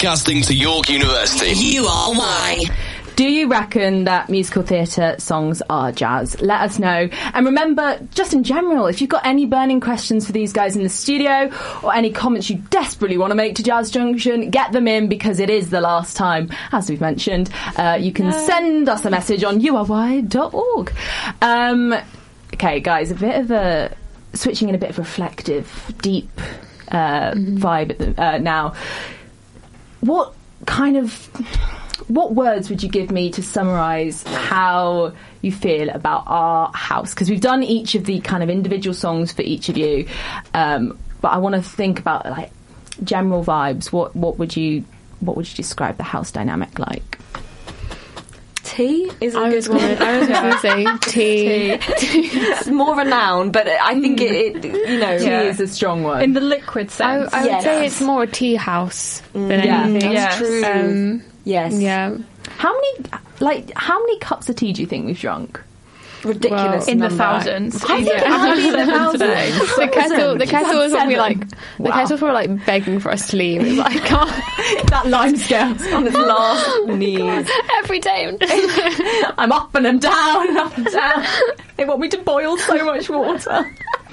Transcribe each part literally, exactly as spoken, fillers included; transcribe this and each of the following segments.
Broadcasting to York University. U R Y. Do you reckon that musical theatre songs are jazz? Let us know. And remember, just in general, if you've got any burning questions for these guys in the studio or any comments you desperately want to make to Jazz Junction, get them in because it is the last time, as we've mentioned. Uh, you can no. send us a message on u r y dot org. Um, okay, guys, a bit of a... switching in a bit of reflective, deep uh, mm-hmm. vibe at the, uh, now. What kind of... What words would you give me to summarise how you feel about our house? Because we've done each of the kind of individual songs for each of you, um, but I want to think about like general vibes. What what would you what would you describe the house dynamic like? Tea is a I good was one. Gonna, I was going to say tea. tea. It's more of a noun, but I think it, it you know, tea yeah. is a strong one in the liquid sense. I, I yes. would say it's more a tea house than Mm. Yeah. anything. That's Yes. true. Um, yes. Yeah. How many like how many cups of tea do you think we've drunk? Ridiculous Well, in number. the thousands. I think Yeah. it might be in the thousands. The kettle, the kettle was probably like the Wow. kettle were like begging for us to leave. It was like, I can't. That lime scale on its last knees. Every day. I'm up and I'm down and up and down. They want me to boil so much water.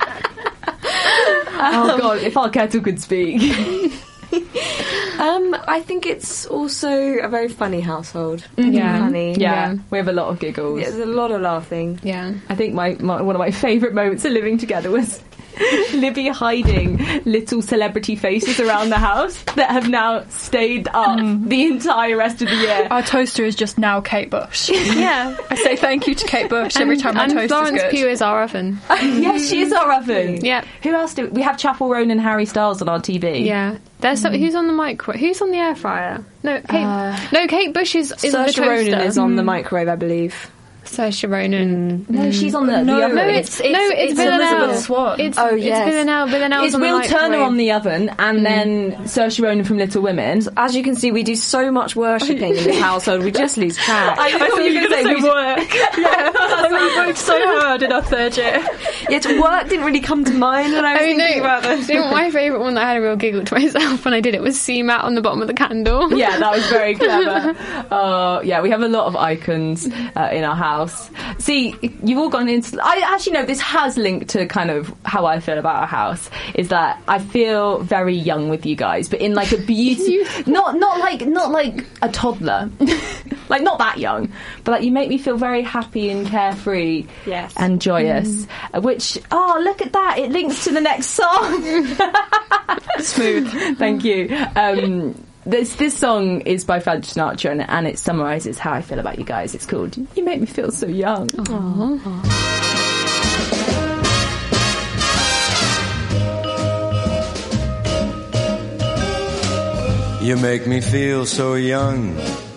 Oh God, if our kettle could speak. Um, I think it's also a very funny household. Mm-hmm. Yeah. Funny. Yeah, Yeah. we have a lot of giggles. Yeah, there's a lot of laughing. Yeah. I think my, my one of my favourite moments of living together was Libby hiding little celebrity faces around the house that have now stayed up mm. the entire rest of the year. Our toaster is just now Kate Bush. Yeah. I say thank you to Kate Bush every time my and toast Florence is good. Pugh is our oven. Yes, she is our oven. Yeah. Who else do we, we have? Chapel Roan and Harry Styles on our T V. Yeah. There's some, who's on the micro? Who's on the air fryer? No, Kate. Uh, no, Kate Bush is, is on the Saoirse toaster. Ronan is on the microwave, I believe. Saoirse Ronan. No, she's on the, No, the oven. No, it's it's, no, it's, it's Villanelle. Elizabeth Swan. It's, Oh, it's yes. Villanelle. Villanelle's It's on Will the microwave. Turner on the oven, and mm. then Saoirse Ronan from Little Women. As you can see, we do so much worshipping in this household, we just lose track. I, thought you were going to say we work. Yeah, we worked so hard in our third year. Yet work didn't really come to mind when I was I mean, thinking no, about this. you know, my favourite one that I had a real giggle to myself when I did it was see Matt on the bottom of the candle. Yeah, that was very clever. Uh, yeah, we have a lot of icons uh, in our house. See, you've all gone into... I actually know this has linked to kind of how I feel about our house, is that I feel very young with you guys, but in like a beauty... not not like not like a toddler. Like, not that young, but like you make me feel very happy and carefree Yes. and joyous, mm. which, oh, look at that, it links to the next song. Smooth. Thank you. Um, this this song is by Frank Sinatra, and, and it summarises how I feel about you guys. It's called You Make Me Feel So Young. Aww. You make me feel so young.